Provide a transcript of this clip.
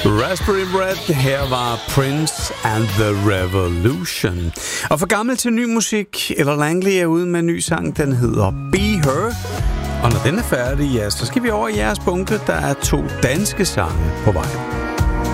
Raspberry Red, her var Prince and the Revolution. Og for gammel til ny musik, eller Langley er ude med en ny sang, den hedder Be Her. Og når den er færdig, ja, så skal vi over i jeres bunke, der er 2 danske sange på vej.